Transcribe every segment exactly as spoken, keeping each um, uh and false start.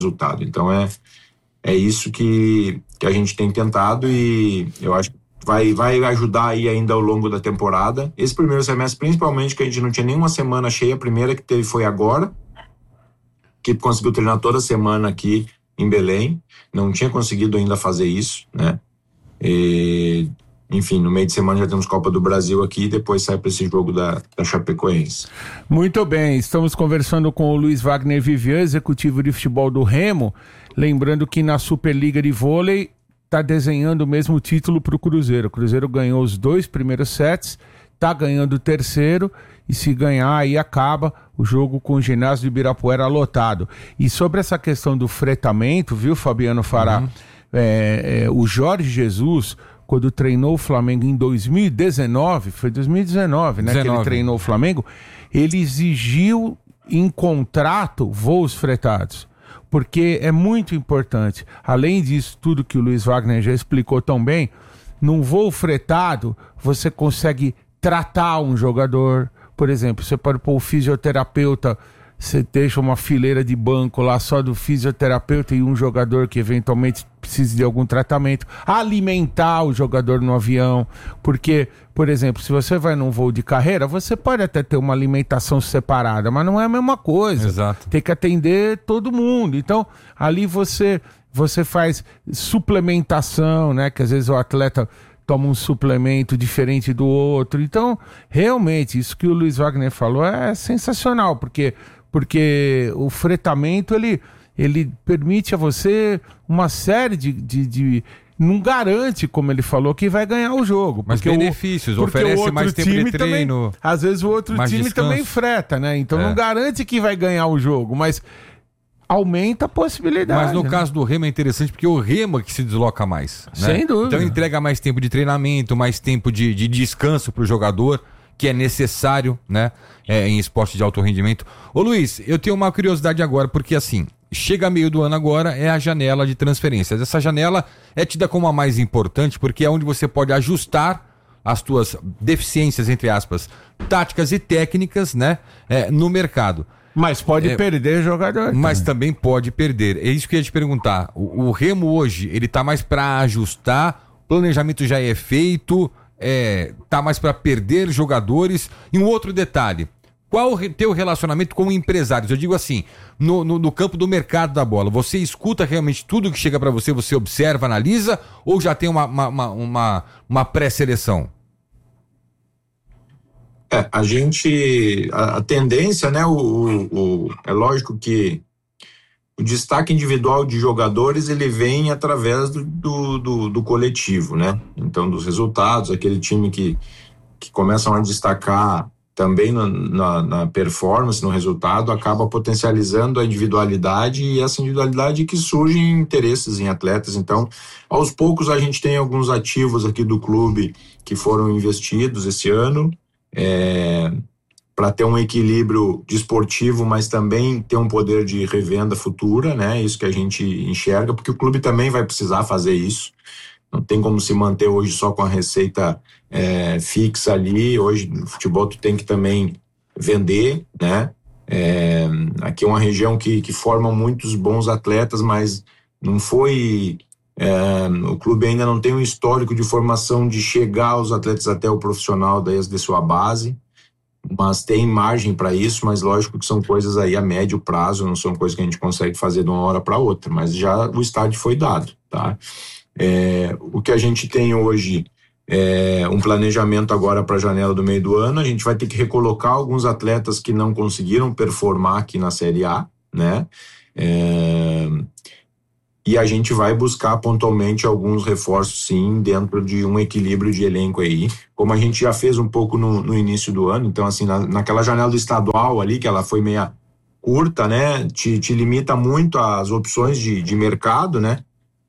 resultado. Então é, é isso que, que a gente tem tentado e eu acho que vai, vai ajudar aí ainda ao longo da temporada. Esse primeiro semestre, principalmente, que a gente não tinha nenhuma semana cheia, a primeira que teve foi agora. A equipe conseguiu treinar toda semana aqui em Belém, não tinha conseguido ainda fazer isso, né? E, enfim, no meio de semana já temos Copa do Brasil aqui e depois sai para esse jogo da, da Chapecoense. Muito bem, estamos conversando com o Luiz Wagner Vivian, executivo de futebol do Remo, lembrando que na Superliga de Vôlei está desenhando o mesmo título para o Cruzeiro. O Cruzeiro ganhou os dois primeiros sets, está ganhando o terceiro e se ganhar aí acaba o jogo com o ginásio de Ibirapuera lotado. E sobre essa questão do fretamento, viu, Fabiano Fará? Uhum. É, é, o Jorge Jesus, quando treinou o Flamengo em dois mil e dezenove, foi dois mil e dezenove, né, dezenove. Que ele treinou o Flamengo, ele exigiu em contrato voos fretados, porque é muito importante. Além disso, tudo que o Luiz Wagner já explicou tão bem, num voo fretado, você consegue tratar um jogador. Por exemplo, você pode pôr o fisioterapeuta, você deixa uma fileira de banco lá só do fisioterapeuta e um jogador que eventualmente precise de algum tratamento, alimentar o jogador no avião, porque, por exemplo, se você vai num voo de carreira, você pode até ter uma alimentação separada, mas não é a mesma coisa. Exato. Tem que atender todo mundo. Então, ali você, você faz suplementação, né? Que às vezes o atleta toma um suplemento diferente do outro. Então, realmente, isso que o Luiz Wagner falou é sensacional, porque, porque o fretamento, ele, ele permite a você uma série de, de, de... Não garante, como ele falou, que vai ganhar o jogo. Mas benefícios, o, oferece mais tempo de treino. Também, às vezes o outro time descanso. Também freta, né? Então é. Não garante que vai ganhar o jogo, mas aumenta a possibilidade. Mas no né? caso do Remo é interessante porque o Remo é que se desloca mais, né? Sem dúvida. Então entrega mais tempo de treinamento, mais tempo de, de descanso para o jogador, que é necessário, né? É, em esporte de alto rendimento. Ô Luiz, eu tenho uma curiosidade agora, porque assim, chega meio do ano agora, é a janela de transferências. Essa janela é tida como a mais importante, porque é onde você pode ajustar as tuas deficiências, entre aspas, táticas e técnicas, né? É, no mercado. Mas pode é, perder jogador. Mas também. também pode perder. É isso que eu ia te perguntar. O, o Remo hoje, ele tá mais para ajustar, o planejamento já é feito, é, tá mais para perder jogadores. E um outro detalhe, qual o teu relacionamento com empresários? Eu digo assim, no, no, no campo do mercado da bola, você escuta realmente tudo que chega para você, você observa, analisa, ou já tem uma, uma, uma, uma, uma pré-seleção? É, a gente, a, a tendência, né, o, o, o, é lógico que o destaque individual de jogadores, ele vem através do, do, do, do coletivo, né, então dos resultados, aquele time que, que começam a destacar também na, na, na performance, no resultado, acaba potencializando a individualidade e essa individualidade que surgem interesses em atletas. Então, aos poucos a gente tem alguns ativos aqui do clube que foram investidos esse ano, É, para ter um equilíbrio desportivo, mas também ter um poder de revenda futura, né? Isso que a gente enxerga, porque o clube também vai precisar fazer isso. Não tem como se manter hoje só com a receita é, fixa ali. Hoje no futebol tu tem que também vender, né? É, aqui é uma região que, que forma muitos bons atletas, mas não foi... É, o clube ainda não tem um histórico de formação de chegar os atletas até o profissional desde sua base, mas tem margem para isso, mas lógico que são coisas aí a médio prazo, não são coisas que a gente consegue fazer de uma hora para outra, mas já o estádio foi dado, tá? É, o que a gente tem hoje é um planejamento agora para a janela do meio do ano. A gente vai ter que recolocar alguns atletas que não conseguiram performar aqui na Série A, né? É, e a gente vai buscar pontualmente alguns reforços, sim, dentro de um equilíbrio de elenco aí, como a gente já fez um pouco no, no início do ano. Então, assim, na, naquela janela do estadual ali, que ela foi meia curta, né, te, te limita muito as opções de, de mercado, né,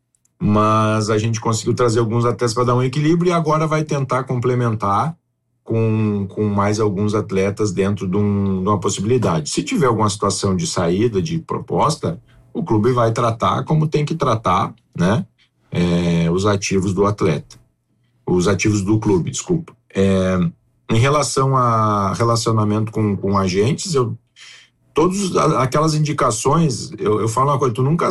mas a gente conseguiu trazer alguns atletas para dar um equilíbrio e agora vai tentar complementar com, com mais alguns atletas dentro de, um, de uma possibilidade. Se tiver alguma situação de saída, de proposta, o clube vai tratar como tem que tratar, né, é, os ativos do atleta, os ativos do clube, desculpa. É, em relação a relacionamento com, com agentes, eu, todas aquelas indicações, eu, eu falo uma coisa, tu nunca